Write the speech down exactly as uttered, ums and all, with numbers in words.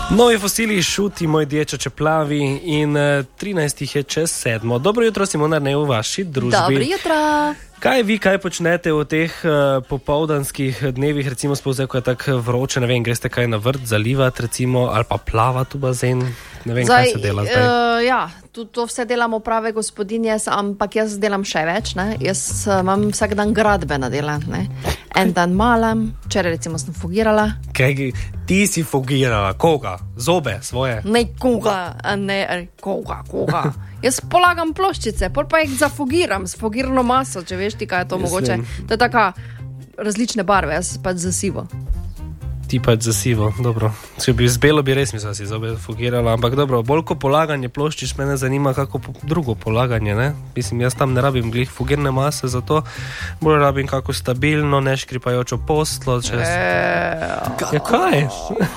Novi fosili, šuti, moj dječače plavi in trinajst je čez sedmo. Dobro jutro, Simona, ne v vaši družbi. Dobro jutro. Kaj vi, kaj počnete v teh uh, popoldanskih dnevih, recimo spozaj, ko je tako vroče, ne vem, greste kaj na vrt zalivati, recimo, ali pa plavati v bazen, ne vem, zdaj, kaj se dela zdaj. Uh, ja, to, to vse delamo prave gospodinje, ampak jaz delam še več, ne. Jaz uh, imam vsak dan gradbena dela, ne. En dan malam, včeraj recimo sem fugirala. Kaj, ti si fugirala, koga? Zobe svoje? Ne koga, ne, koga, koga. Jaz polagam ploščice, pol pa jih zafugiram s fugirno maso, če veš ti, kaj je to mogoče. To je taka različne barve, jaz pač za sivo. Ti pač za sivo, dobro. Če bi z belo, bi res mislila si zobe fugirala, ampak dobro, bolj ko polaganje ploščič, mene zanima kako po, drugo polaganje, ne? Mislim, jaz tam ne rabim glih fugirne mase, zato bolj rabim kako stabilno, neškripajočo postlo, čez... Eee, ja, kaj?